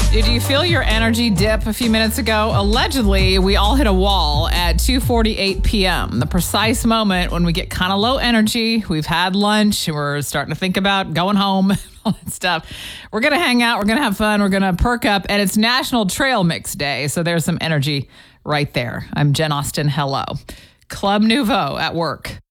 Did you feel your energy dip a few minutes ago? Allegedly, we all hit a wall at 2:48 p.m., the precise moment when we get kind of low energy. We've had lunch, and we're starting to think about going home, all that stuff. We're going to hang out, we're going to have fun, we're going to perk up, and it's National Trail Mix Day, so there's some energy right there. I'm Jen Austen. Hello. Club Nouveau at work.